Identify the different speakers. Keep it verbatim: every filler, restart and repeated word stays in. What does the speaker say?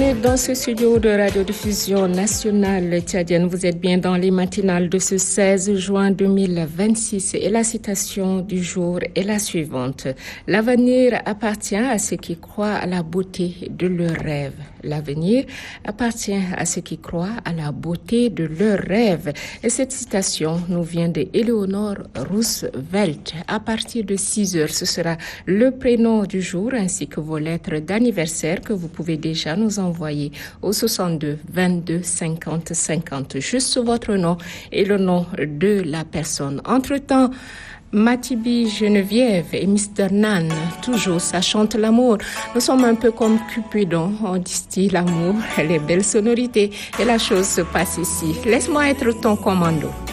Speaker 1: Bienvenue dans ce studio de radiodiffusion nationale tchadienne. Vous êtes bien dans les matinales de ce seize juin deux mille vingt-six et la citation du jour est la suivante. L'avenir appartient à ceux qui croient à la beauté de leurs rêves. L'avenir appartient à ceux qui croient à la beauté de leurs rêves. Et cette citation nous vient de Eleanor Roosevelt. À partir de six heures, ce sera le prénom du jour ainsi que vos lettres d'anniversaire que vous pouvez déjà nous envoyer au soixante-deux vingt-deux cinquante cinquante. Juste votre nom et le nom de la personne. Entre-temps, Matibi Geneviève et mister Nan, toujours ça chante l'amour. Nous sommes un peu comme Cupidon, on distille l'amour, les belles sonorités et la chose se passe ici. Laisse-moi être ton commando.